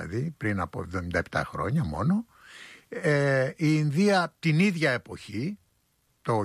δηλαδή, πριν από 77 χρόνια μόνο. Η Ινδία την ίδια εποχή, το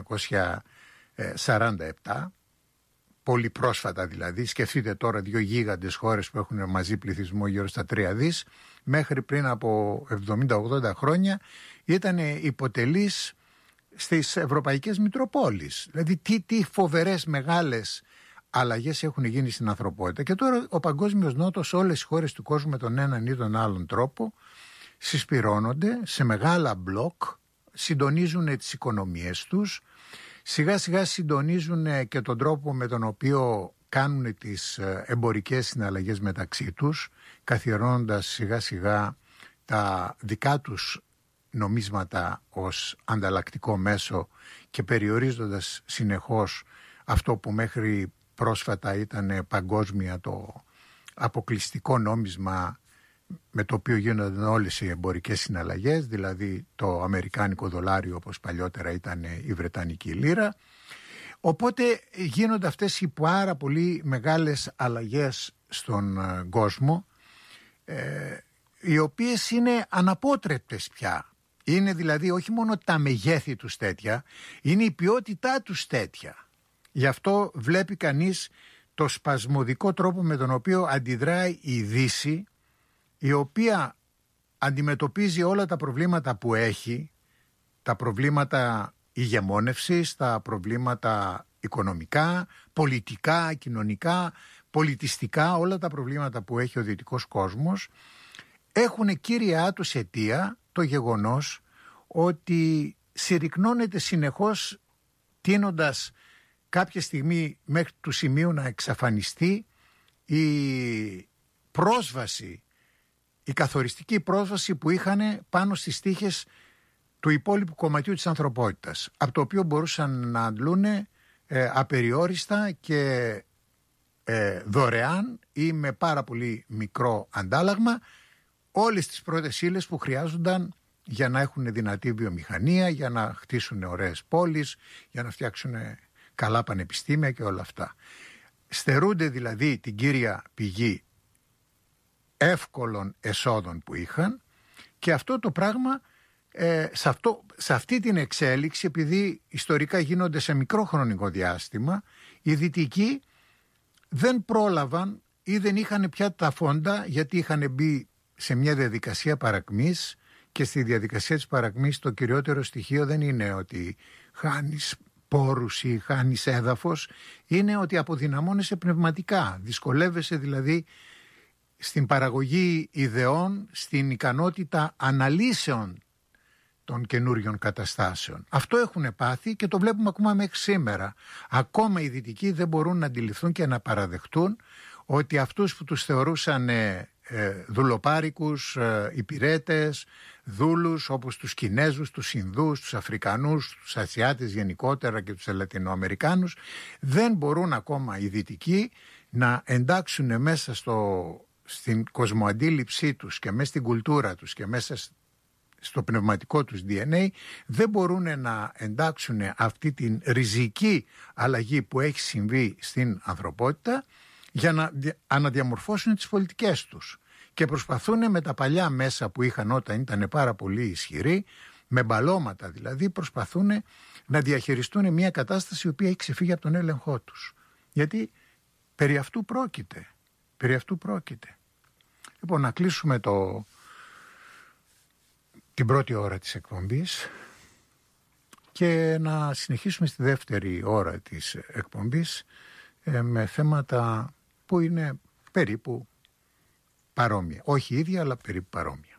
1947, πολύ πρόσφατα δηλαδή, σκεφτείτε τώρα 2 γίγαντες χώρες που έχουν μαζί πληθυσμό γύρω στα 3 δις, μέχρι πριν από 70-80 χρόνια ήταν υποτελής στις ευρωπαϊκές μητροπόλεις. Δηλαδή τι φοβερές μεγάλες αλλαγές έχουν γίνει στην ανθρωπότητα. Και τώρα ο Παγκόσμιος Νότος, όλες οι χώρες του κόσμου με τον έναν ή τον άλλον τρόπο συσπυρώνονται σε μεγάλα μπλοκ, συντονίζουν τις οικονομίες τους, σιγά σιγά συντονίζουν και τον τρόπο με τον οποίο κάνουν τις εμπορικές συναλλαγές μεταξύ τους, καθιερώνοντας σιγά σιγά τα δικά τους νομίσματα ως ανταλλακτικό μέσο και περιορίζοντας συνεχώς αυτό που μέχρι πρόσφατα ήταν παγκόσμια, το αποκλειστικό νόμισμα με το οποίο γίνονταν όλες οι εμπορικές συναλλαγές, δηλαδή το αμερικάνικο δολάριο όπως παλιότερα ήταν η βρετανική λίρα. Οπότε γίνονται αυτές οι πάρα πολύ μεγάλες αλλαγές στον κόσμο, οι οποίες είναι αναπότρεπτες πια. Είναι δηλαδή όχι μόνο τα μεγέθη τους τέτοια, είναι η ποιότητά τους τέτοια. Γι' αυτό βλέπει κανείς το σπασμωδικό τρόπο με τον οποίο αντιδράει η Δύση, η οποία αντιμετωπίζει όλα τα προβλήματα που έχει, τα προβλήματα ηγεμόνευσης, τα προβλήματα οικονομικά, πολιτικά, κοινωνικά, πολιτιστικά, όλα τα προβλήματα που έχει ο δυτικός κόσμος, έχουν κύρια τους αιτία το γεγονός ότι συρρυκνώνεται συνεχώς, τείνοντας κάποια στιγμή μέχρι του σημείου να εξαφανιστεί η πρόσβαση, η καθοριστική πρόσβαση που είχαν πάνω στις τύχες του υπόλοιπου κομματιού της ανθρωπότητας, από το οποίο μπορούσαν να αντλούν απεριόριστα και δωρεάν ή με πάρα πολύ μικρό αντάλλαγμα όλες τις πρώτες ύλες που χρειάζονταν για να έχουν δυνατή βιομηχανία, για να χτίσουν ωραίες πόλεις, για να φτιάξουν καλά πανεπιστήμια και όλα αυτά. Στερούνται δηλαδή την κύρια πηγή εύκολων εσόδων που είχαν, και αυτό το πράγμα σε αυτή την εξέλιξη, επειδή ιστορικά γίνονται σε μικρό χρονικό διάστημα, οι δυτικοί δεν πρόλαβαν ή δεν είχαν πια τα φόντα, γιατί είχαν μπει σε μια διαδικασία παρακμής, και στη διαδικασία της παρακμής το κυριότερο στοιχείο δεν είναι ότι χάνεις πόρους ή χάνεις έδαφος, είναι ότι αποδυναμώνεσαι πνευματικά. Δυσκολεύεσαι δηλαδή στην παραγωγή ιδεών, στην ικανότητα αναλύσεων των καινούριων καταστάσεων. Αυτό έχουν πάθει και το βλέπουμε ακόμα μέχρι σήμερα. Ακόμα οι δυτικοί δεν μπορούν να αντιληφθούν και να παραδεχτούν ότι αυτούς που τους θεωρούσαν δουλοπάρικους, υπηρέτες, δούλους, όπως τους Κινέζους, τους Ινδούς, τους Αφρικανούς, τους Ασιάτες γενικότερα και τους Λατινοαμερικάνους, δεν μπορούν ακόμα οι δυτικοί να εντάξουν μέσα στην κοσμοαντίληψή τους και μέσα στην κουλτούρα τους και μέσα στο πνευματικό τους DNA, δεν μπορούν να εντάξουν αυτή την ριζική αλλαγή που έχει συμβεί στην ανθρωπότητα για να αναδιαμορφώσουν τις πολιτικές τους. Και προσπαθούν με τα παλιά μέσα που είχαν όταν ήταν πάρα πολύ ισχυροί, με μπαλώματα δηλαδή, προσπαθούν να διαχειριστούν μια κατάσταση η οποία έχει ξεφύγει από τον έλεγχό τους. Γιατί περί αυτού πρόκειται. Λοιπόν, να κλείσουμε την πρώτη ώρα της εκπομπής και να συνεχίσουμε στη δεύτερη ώρα της εκπομπής με θέματα που είναι περίπου παρόμοια. Όχι ίδια, αλλά περίπου παρόμοια.